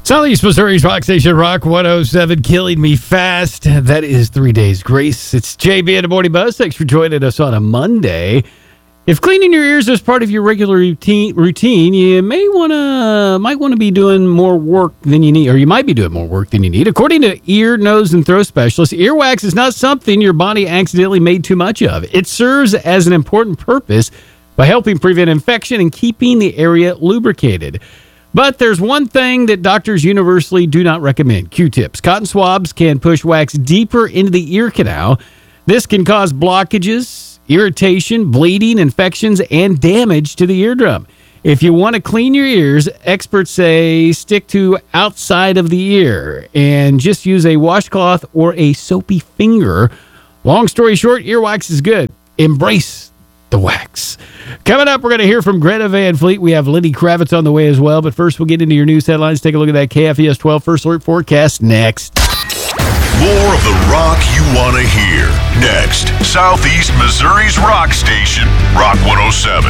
Southeast Missouri's Rock Station, Rock 107, killing me fast. That is 3 Days Grace. It's JB and the Morning Buzz. Thanks for joining us on a Monday. If cleaning your ears is part of your regular routine, you might want to be doing more work than you need, or you might be doing more work than you need. According to ear, nose, and throat specialists, earwax is not something your body accidentally made too much of. It serves as an important purpose by helping prevent infection and keeping the area lubricated. But there's one thing that doctors universally do not recommend: Q-tips. Cotton swabs can push wax deeper into the ear canal. This can cause blockages, irritation, bleeding, infections, and damage to the eardrum. If you want to clean your ears, experts say stick to outside of the ear and just use a washcloth or a soapy finger. Long story short, earwax is good. Embrace the wax. Coming up, we're going to hear from Greta Van Fleet. We have Lenny Kravitz on the way as well. But first, we'll get into your news headlines. Take a look at that KFES 12 First Alert forecast next. More of the rock you want to hear next. Southeast Missouri's rock station, Rock 107.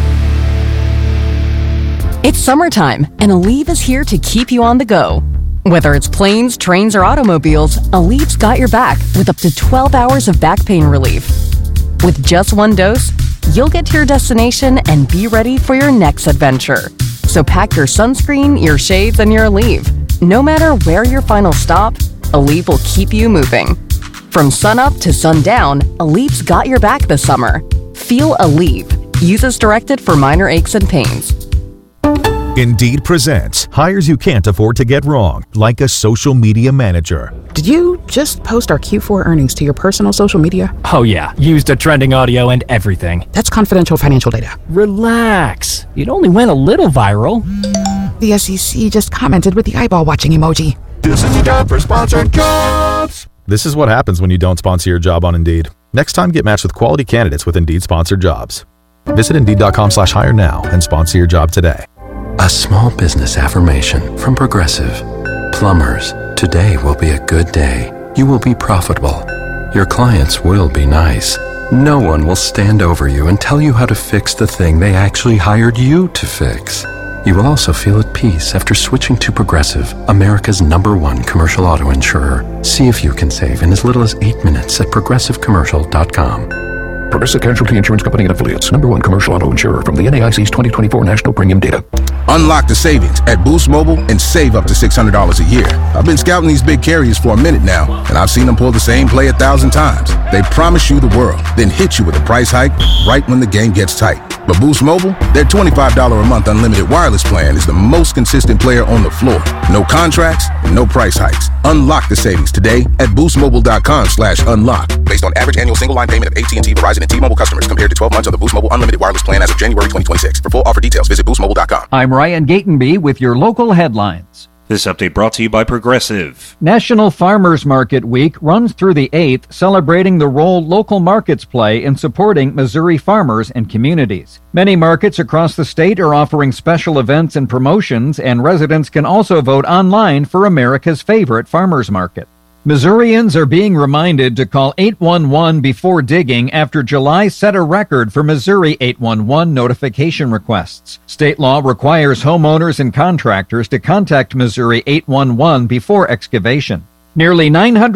It's summertime, and Aleve is here to keep you on the go. Whether it's planes, trains, or automobiles, Aleve's got your back with up to 12 hours of back pain relief. With just one dose, you'll get to your destination and be ready for your next adventure. So pack your sunscreen, your shades, and your Aleve. No matter where your final stop, Aleve will keep you moving. From sunup to sundown, Aleve's got your back this summer. Feel Aleve. Use as directed for minor aches and pains. Indeed presents hires you can't afford to get wrong, like a social media manager. Did you just post our Q4 earnings to your personal social media? Oh yeah, used a trending audio and everything. That's confidential financial data. Relax, it only went a little viral. The SEC just commented with the eyeball watching emoji. This is the job for sponsored jobs. This is what happens when you don't sponsor your job on Indeed. Next time, get matched with quality candidates with Indeed sponsored jobs. Visit Indeed.com/hire now and sponsor your job today. A small business affirmation from Progressive. Plumbers, today will be a good day. You will be profitable. Your clients will be nice. No one will stand over you and tell you how to fix the thing they actually hired you to fix. You will also feel at peace after switching to Progressive, America's #1 commercial auto insurer. See if you can save in as little as 8 minutes at progressivecommercial.com. Progressive Casualty Insurance Company and Affiliates, #1 commercial auto insurer from the NAIC's 2024 National Premium Data. Unlock the savings at Boost Mobile and save up to $600 a year. I've been scouting these big carriers for a minute now, and I've seen them pull the same play 1,000 times. They promise you the world, then hit you with a price hike right when the game gets tight. But Boost Mobile, their $25 a month unlimited wireless plan is the most consistent player on the floor. No contracts, no price hikes. Unlock the savings today at boostmobile.com/unlock. Based on average annual single line payment of AT&T, Verizon, and T-Mobile customers compared to 12 months on the Boost Mobile unlimited wireless plan as of January 2026. For full offer details, visit boostmobile.com. I'm Ryan Gatenby with your local headlines. This update brought to you by Progressive. National Farmers Market Week runs through the 8th, celebrating the role local markets play in supporting Missouri farmers and communities. Many markets across the state are offering special events and promotions, and residents can also vote online for America's favorite farmers market. Missourians are being reminded to call 811 before digging after July set a record for Missouri 811 notification requests. State law requires homeowners and contractors to contact Missouri 811 before excavation. Nearly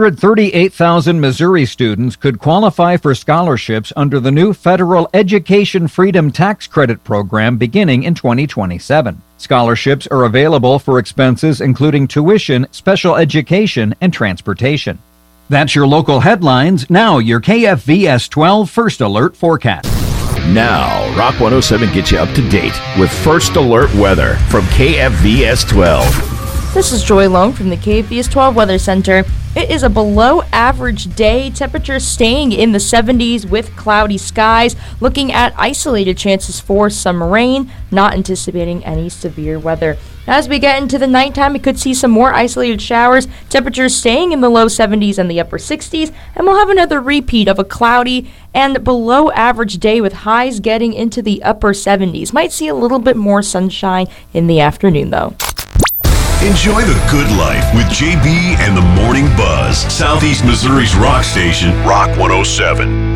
938,000 Missouri students could qualify for scholarships under the new federal Education Freedom Tax Credit program beginning in 2027. Scholarships are available for expenses including tuition, special education, and transportation. That's your local headlines. Now your KFVS 12 First Alert forecast. Now, Rock 107 gets you up to date with First Alert weather from KFVS 12. This is Joy Lone from the KFVS 12 Weather Center. It is a below average day. Temperatures staying in the 70s with cloudy skies. Looking at isolated chances for some rain. Not anticipating any severe weather. As we get into the nighttime, we could see some more isolated showers. Temperatures staying in the low 70s and the upper 60s. And we'll have another repeat of a cloudy and below average day with highs getting into the upper 70s. Might see a little bit more sunshine in the afternoon, though. Enjoy the good life with JB and the Morning Buzz, Southeast Missouri's rock station, Rock 107.